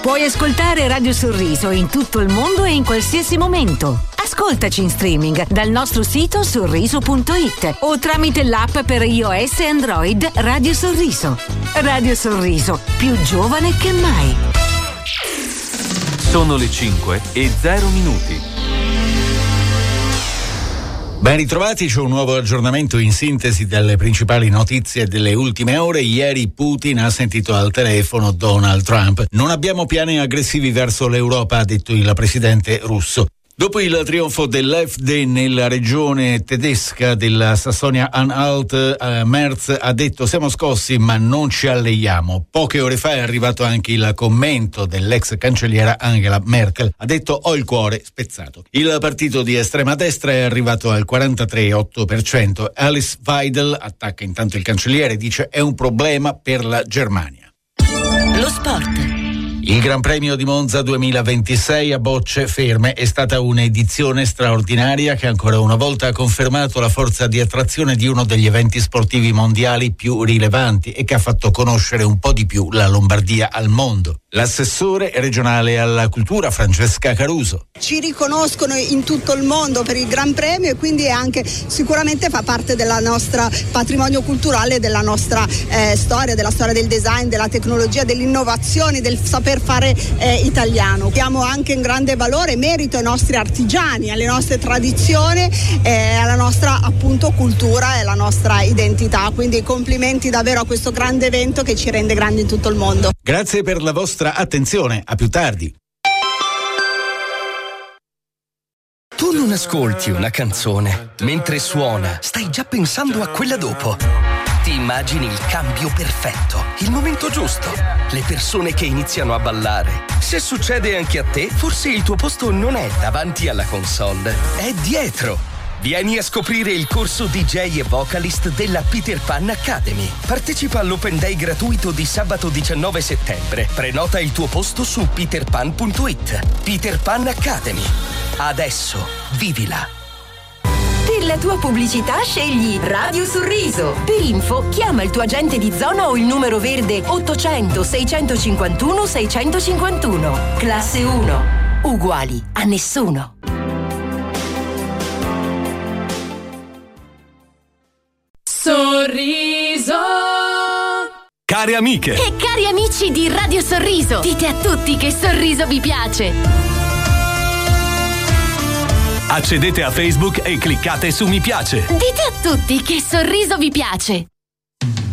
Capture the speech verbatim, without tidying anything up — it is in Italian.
Puoi ascoltare Radio Sorriso in tutto il mondo e in qualsiasi momento. Ascoltaci in streaming dal nostro sito sorriso punto it o tramite l'app per iOS e Android Radio Sorriso. Radio Sorriso, più giovane che mai. Sono le cinque e zero minuti. Ben ritrovati, c'è un nuovo aggiornamento in sintesi delle principali notizie delle ultime ore. Ieri Putin ha sentito al telefono Donald Trump. Non abbiamo piani aggressivi verso l'Europa, ha detto il presidente russo. Dopo il trionfo dell'A F D nella regione tedesca della Sassonia-Anhalt, eh, Merz ha detto siamo scossi ma non ci alleiamo. Poche ore fa è arrivato anche il commento dell'ex cancelliera Angela Merkel. Ha detto ho il cuore spezzato. Il partito di estrema destra è arrivato al quarantatré virgola otto per cento. Alice Weidel, attacca intanto il cancelliere, dice è un problema per la Germania. Lo sport. Il Gran Premio di Monza duemilaventisei a bocce ferme è stata un'edizione straordinaria che ancora una volta ha confermato la forza di attrazione di uno degli eventi sportivi mondiali più rilevanti e che ha fatto conoscere un po' di più la Lombardia al mondo. L'assessore regionale alla cultura Francesca Caruso. Ci riconoscono in tutto il mondo per il Gran Premio e quindi è anche sicuramente fa parte della nostra patrimonio culturale, della nostra eh, storia, della storia del design, della tecnologia, dell'innovazione, del saper fare eh, italiano. Diamo anche un grande valore e merito ai nostri artigiani, alle nostre tradizioni, eh, alla nostra appunto cultura e alla nostra identità. Quindi complimenti davvero a questo grande evento che ci rende grandi in tutto il mondo. Grazie per la vostra attenzione, a più tardi. Tu non ascolti una canzone, mentre suona, stai già pensando a quella dopo. Ti immagini il cambio perfetto, il momento giusto, le persone che iniziano a ballare. Se succede anche a te, forse il tuo posto non è davanti alla console, è dietro. Vieni a scoprire il corso D J e vocalist della Peter Pan Academy. Partecipa all'Open Day gratuito di sabato diciannove settembre. Prenota il tuo posto su peter pan punto it. Peter Pan Academy. Adesso vivila. Per la tua pubblicità scegli Radio Sorriso. Per info chiama il tuo agente di zona o il numero verde ottocento seicentocinquantuno seicentocinquantuno. Classe uno. Uguali a nessuno. Sorriso. Care amiche E cari amici di Radio Sorriso, dite a tutti che Sorriso vi piace. accedete a Facebook e cliccate su mi piace. Dite a tutti che Sorriso vi piace.